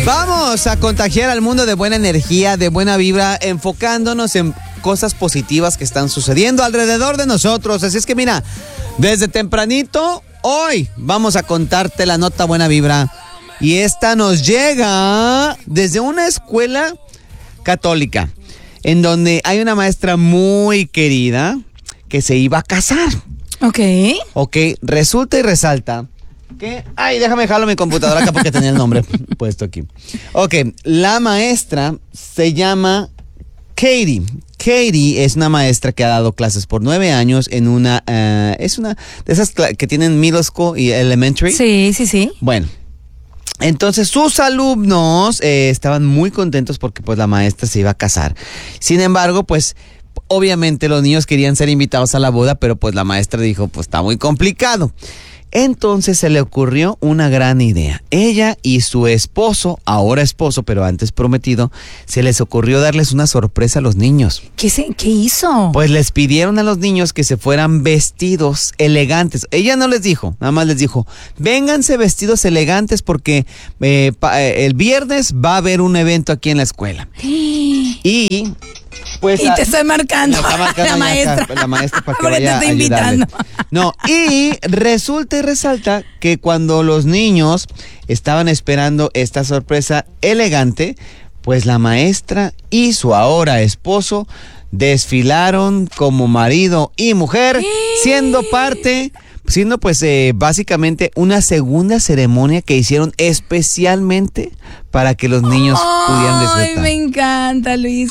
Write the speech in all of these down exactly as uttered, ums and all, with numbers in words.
Vamos a contagiar al mundo de buena energía, de buena vibra, enfocándonos en cosas positivas que están sucediendo alrededor de nosotros. Así es que mira, desde tempranito, hoy vamos a contarte la nota buena vibra. Y esta nos llega desde una escuela católica, en donde hay una maestra muy querida que se iba a casar. Ok. Ok, resulta y resalta que... Ay, déjame dejarlo mi computadora acá porque tenía el nombre puesto aquí. Ok, la maestra se llama Katie. Katie es una maestra que ha dado clases por nueve años en una... Uh, es una de esas que tienen middle school y elementary. Sí, sí, sí. Bueno, entonces sus alumnos eh, estaban muy contentos porque pues la maestra se iba a casar. Sin embargo, pues obviamente los niños querían ser invitados a la boda, pero pues la maestra dijo, pues está muy complicado. Entonces se le ocurrió una gran idea. Ella y su esposo, ahora esposo, pero antes prometido, se les ocurrió darles una sorpresa a los niños. ¿Qué, se, qué hizo? Pues les pidieron a los niños que se fueran vestidos elegantes. Ella no les dijo, nada más les dijo, vénganse vestidos elegantes porque eh, pa, eh, el viernes va a haber un evento aquí en la escuela. Y... Pues, y te estoy marcando, está marcando la maestra. Acá, la maestra para que Ahora vaya te a estoy invitando. No, y resulta y resalta que cuando los niños estaban esperando esta sorpresa elegante, pues la maestra y su ahora esposo desfilaron como marido y mujer, siendo parte... siendo pues eh, básicamente una segunda ceremonia que hicieron especialmente para que los niños oh, pudieran disfrutar. Ay, me encanta, Luis.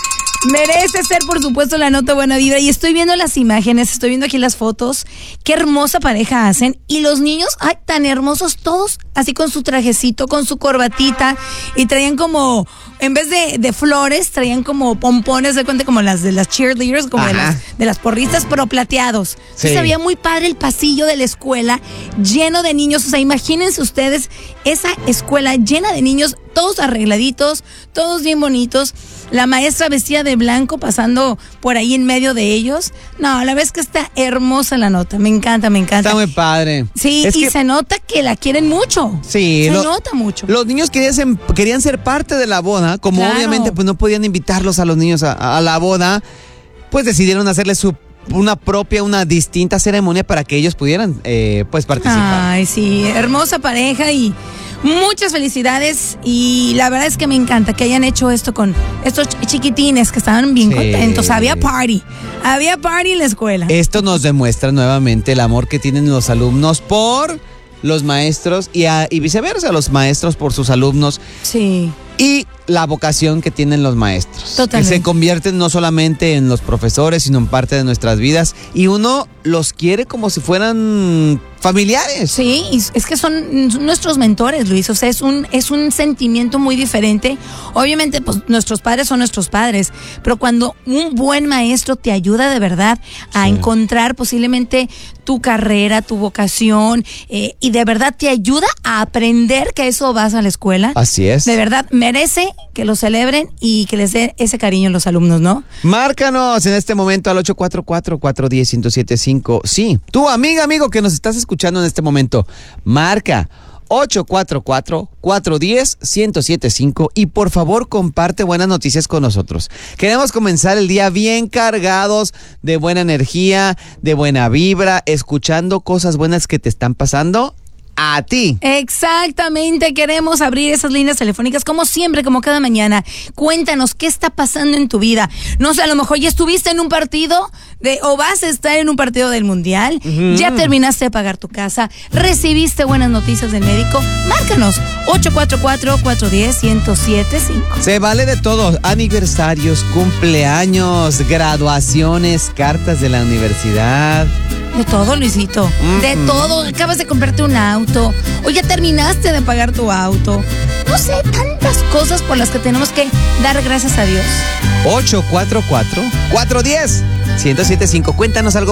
Merece ser, por supuesto, la nota buena vibra. Y estoy viendo las imágenes, estoy viendo aquí las fotos. Qué hermosa pareja hacen. Y los niños, ay, tan hermosos todos, así con su trajecito, con su corbatita. Y traían como, en vez de, de flores, traían como pompones, de cuenta, como las de las cheerleaders, como de las, de las porristas, pero plateados. Sí. Entonces había muy padre el pasillo de la escuela, lleno de niños. O sea, imagínense ustedes esa escuela llena de niños, todos arregladitos, todos bien bonitos. La maestra vestida de blanco pasando por ahí en medio de ellos. No, la verdad es que está hermosa la nota. Me encanta, me encanta. Está muy padre. Sí, es y que... se nota que la quieren mucho. Sí. Se lo, nota mucho. Los niños querían ser, querían ser parte de la boda. Como claro. Obviamente pues no podían invitarlos a los niños a, a la boda, pues decidieron hacerles su una propia, una distinta ceremonia para que ellos pudieran eh, pues participar. Ay, sí, hermosa pareja y muchas felicidades. Y la verdad es que me encanta que hayan hecho esto con estos chiquitines que estaban bien sí. contentos. Había party, había party en la escuela. Esto nos demuestra nuevamente el amor que tienen los alumnos por los maestros y, a, y viceversa, los maestros por sus alumnos. Sí. Y la vocación que tienen los maestros. Totalmente. Que se convierten no solamente en los profesores, sino en parte de nuestras vidas. Y uno los quiere como si fueran familiares. Sí, es que son nuestros mentores, Luis. O sea, es un, es un sentimiento muy diferente. Obviamente, pues nuestros padres son nuestros padres. Pero cuando un buen maestro te ayuda de verdad a sí. encontrar posiblemente tu carrera, tu vocación, eh, y de verdad te ayuda a aprender, que a eso vas a la escuela. Así es. De verdad, merece que lo celebren y que les dé ese cariño a los alumnos, ¿no? Márcanos en este momento al ocho cuatro cuatro, cuatro uno cero, uno siete cinco. Sí, tú, amiga, amigo, que nos estás escuchando en este momento, marca ocho cuatro cuatro, cuatro uno cero, uno siete cinco y por favor comparte buenas noticias con nosotros. Queremos comenzar el día bien cargados de buena energía, de buena vibra, escuchando cosas buenas que te están pasando a ti. Exactamente, queremos abrir esas líneas telefónicas como siempre, como cada mañana. Cuéntanos qué está pasando en tu vida. No sé, a lo mejor ya estuviste en un partido de, o vas a estar en un partido del Mundial, uh-huh. ya terminaste de pagar tu casa, recibiste buenas noticias del médico. Márcanos ocho cuatro cuatro, cuatro uno cero, uno siete cinco. Se vale de todo, aniversarios, cumpleaños, graduaciones, cartas de la universidad. De todo, Luisito, mm-hmm. de todo. Acabas de comprarte un auto o ya terminaste de pagar tu auto. No sé, tantas cosas por las que tenemos que dar gracias a Dios. ocho cuatro cuatro, cuatro uno cero, uno siete cinco. Cuéntanos algo